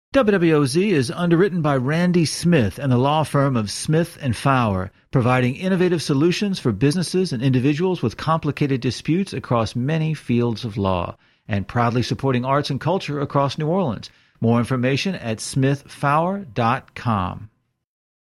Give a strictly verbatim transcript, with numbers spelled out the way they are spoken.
W W O Z is underwritten by Randy Smith and the law firm of Smith and Fowler, providing innovative solutions for businesses and individuals with complicated disputes across many fields of law, and proudly supporting arts and culture across New Orleans. More information at smith fowler dot com.